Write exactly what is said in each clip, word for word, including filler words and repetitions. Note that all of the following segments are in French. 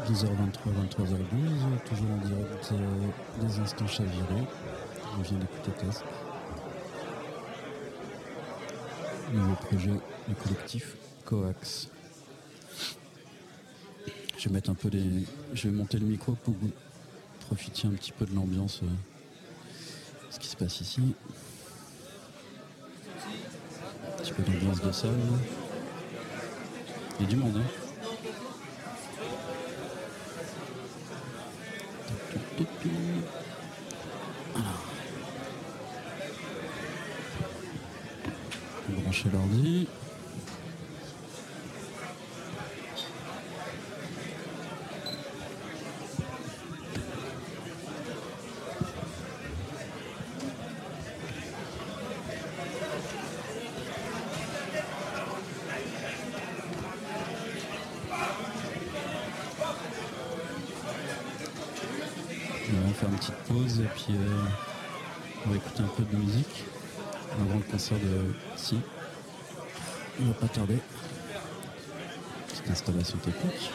douze heures vingt-trois, vingt-trois heures douze, toujours en direct euh, des instants chavirés. On vient d'écouter Casque. Nouveau projet du collectif Coax. Je vais mettre un peu les. Je vais monter le micro pour que vous profitiez un petit peu de l'ambiance, euh, ce qui se passe ici. Un petit peu d'ambiance de salle. Il y a du monde, hein. Voilà. On va brancher l'ordi. On va faire une petite pause et puis euh, on va écouter un peu de musique avant le concert de Si. On va pas tarder. Petite installation technique.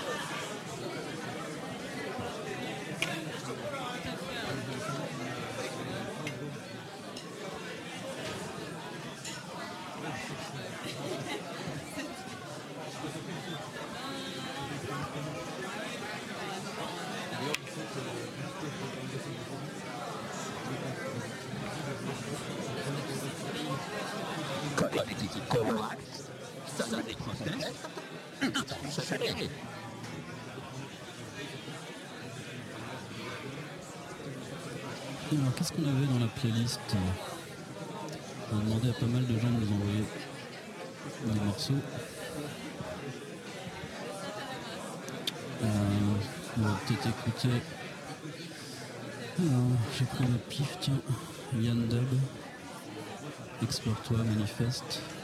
Alors, qu'est-ce qu'on avait dans la playlist? On a demandé à pas mal de gens de nous envoyer des morceaux. Euh, on va peut-être écouter. Alors, j'ai pris le pif, tiens. Yann Dub. Explore-toi, manifeste.